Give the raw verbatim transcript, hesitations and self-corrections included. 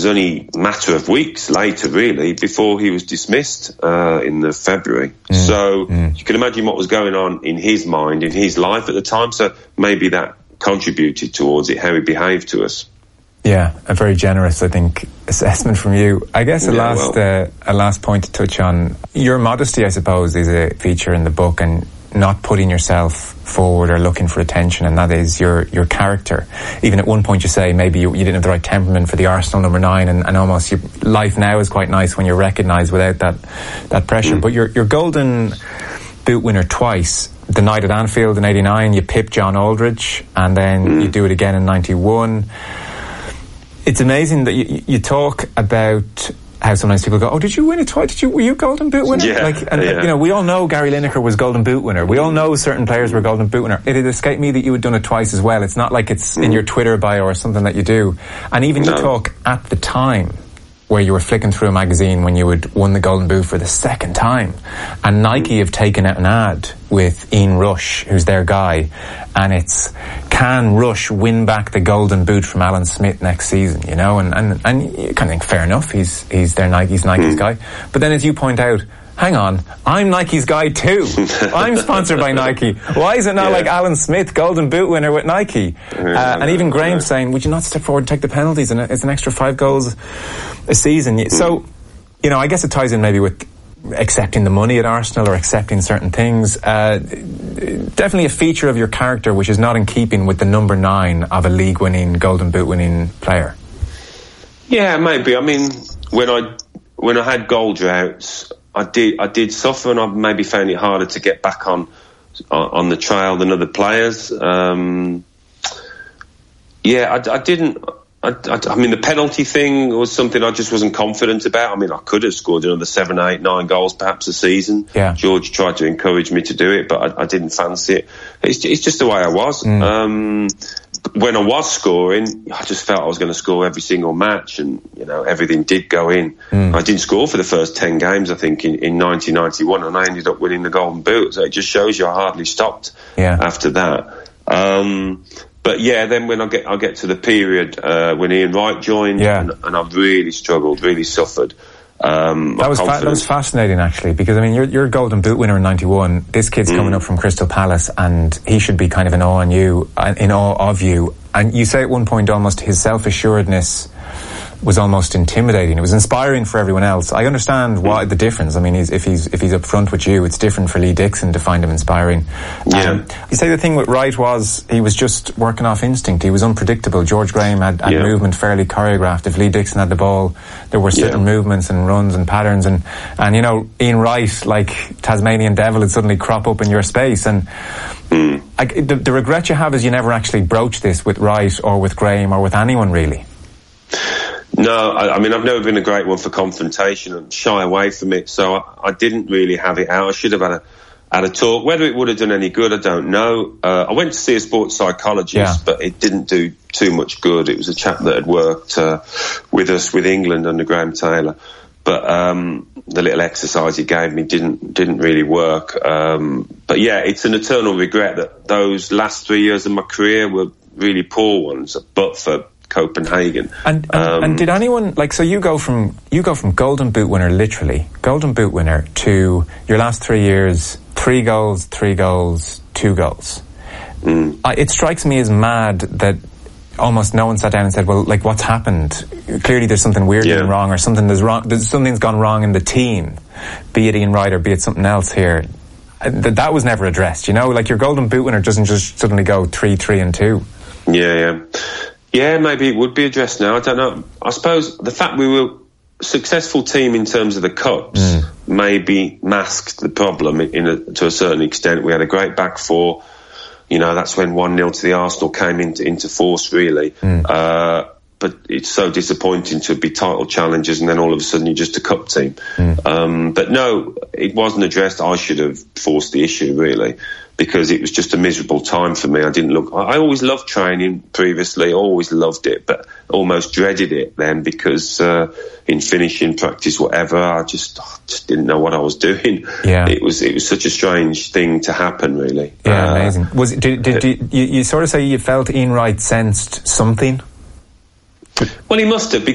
was only a matter of weeks later, really, before he was dismissed uh, in the February. Mm. So mm. you can imagine what was going on in his mind, in his life at the time. So maybe that contributed towards it, how he behaved to us. Yeah, a very generous, I think, assessment from you. I guess a yeah, last well. uh, a last point to touch on. Your modesty, I suppose, is a feature in the book, and not putting yourself forward or looking for attention, and that is your your character. Even at one point you say maybe you, you didn't have the right temperament for the Arsenal number nine, and, and almost your life now is quite nice when you're recognised without that that pressure. Mm. But your your golden boot winner twice, the night at Anfield in eighty-nine, you pipped John Aldridge, and then mm. you do it again in ninety-one. It's amazing that you, you talk about how sometimes people go, oh, did you win it twice? Did you, were you Golden Boot winner? Yeah, like, and, yeah. you know, we all know Gary Lineker was Golden Boot winner. We all know certain players were Golden Boot winner. It had escaped me that you had done it twice as well. It's not like it's mm. in your Twitter bio or something that you do. And even no. you talk at the time where you were flicking through a magazine when you had won the Golden Boot for the second time. And Nike have taken out an ad with Ian Rush, who's their guy, and it's, can Rush win back the Golden Boot from Alan Smith next season, you know? And, and, and you kind of think, fair enough, he's, he's their Nike's Nike's mm. guy. But then as you point out, hang on, I'm Nike's guy too. I'm sponsored by Nike. Why is it not yeah. like Alan Smith, Golden Boot winner with Nike? Uh, and even Graham saying, would you not step forward and take the penalties? And it's an extra five goals a season. So, you know, I guess it ties in maybe with accepting the money at Arsenal or accepting certain things. Uh, definitely a feature of your character which is not in keeping with the number nine of a league-winning, Golden Boot-winning player. Yeah, maybe. I mean, when I when I had goal droughts, I did I did suffer, and I maybe found it harder to get back on on the trail than other players. Um, yeah, I, I didn't. I, I, I mean, the penalty thing was something I just wasn't confident about. I mean, I could have scored another seven, eight, nine goals perhaps a season. Yeah. George tried to encourage me to do it, but I, I didn't fancy it. It's, it's just the way I was. Mm. Um, when I was scoring, I just felt I was going to score every single match, and you know everything did go in. Mm. I didn't score for the first ten games, I think, in, in nineteen ninety-one, and I ended up winning the Golden Boot. So it just shows you I hardly stopped yeah. after that. Um, but yeah, then when I get I get to the period uh, when Ian Wright joined, yeah. and, and I've really struggled, really suffered. Um, that was fa- that was fascinating, actually, because I mean, you're you're a Golden Boot winner in ninety-one. This kid's mm. coming up from Crystal Palace, and he should be kind of in awe on you, in awe of you. And you say at one point almost his self-assuredness was almost intimidating. It was inspiring for everyone else. I understand why the difference. I mean, he's, if he's if he's up front with you, it's different for Lee Dixon to find him inspiring. Yeah. Um, you say the thing with Wright was he was just working off instinct. He was unpredictable. George Graham had, had yeah. movement fairly choreographed. If Lee Dixon had the ball, there were certain yeah. movements and runs and patterns. And, and, you know, Ian Wright, like Tasmanian Devil, would suddenly crop up in your space. And mm. I, the, the regret you have is you never actually broached this with Wright or with Graham or with anyone, really. No, I, I mean, I've never been a great one for confrontation and shy away from it, so I, I didn't really have it out. I should have had a, had a talk. Whether it would have done any good, I don't know. Uh, I went to see a sports psychologist, yeah. but it didn't do too much good. It was a chap that had worked uh, with us, with England under Graham Taylor. But um, the little exercise he gave me didn't didn't really work. Um, but yeah, it's an eternal regret that those last three years of my career were really poor ones, but for Copenhagen. And, and, um, and did anyone, like, so you go from you go from Golden Boot winner, literally Golden Boot winner, to your last three years, three goals, three goals, two goals. Mm. I, it strikes me as mad that almost no one sat down and said, well, like, what's happened? Clearly there's something weird yeah. going wrong, or something there's wrong. There's something's gone wrong in the team, be it Ian Wright or be it something else here. That that was never addressed. You know, like your Golden Boot winner doesn't just suddenly go three, three, and two. Yeah, yeah. Yeah, maybe it would be addressed now. I don't know. I suppose the fact we were a successful team in terms of the cups mm. maybe masked the problem in a, to a certain extent. We had a great back four. You know, that's when one nil to the Arsenal came into, into force, really. Mm. Uh, but it's so disappointing to be title challengers and then all of a sudden you're just a cup team. Mm. Um, but no, it wasn't addressed. I should have forced the issue, really, because it was just a miserable time for me. I didn't look... I always loved training previously, always loved it, but almost dreaded it then because uh, in finishing, practice, whatever, I just I just didn't know what I was doing. Yeah. It was it was such a strange thing to happen, really. Yeah, uh, amazing. Was it, did, did, did you, you sort of say you felt Ian Wright sensed something? Well, he must have,